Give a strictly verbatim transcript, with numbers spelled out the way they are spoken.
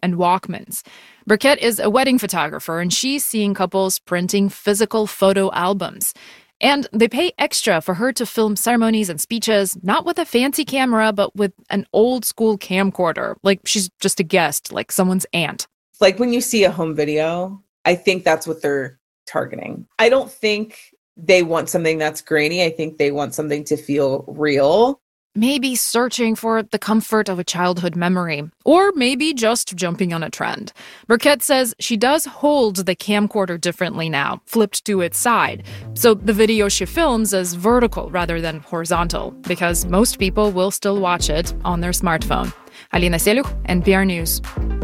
and Walkmans. Burkett is a wedding photographer, and she's seeing couples printing physical photo albums. And they pay extra for her to film ceremonies and speeches, not with a fancy camera, but with an old-school camcorder. Like she's just a guest, like someone's aunt. Like when you see a home video, I think that's what they're targeting. I don't think they want something that's grainy. I think they want something to feel real. Maybe searching for the comfort of a childhood memory, or maybe just jumping on a trend. Burkett says she does hold the camcorder differently now, flipped to its side. So the video she films is vertical rather than horizontal, because most people will still watch it on their smartphone. Alina Seliuk, N P R News.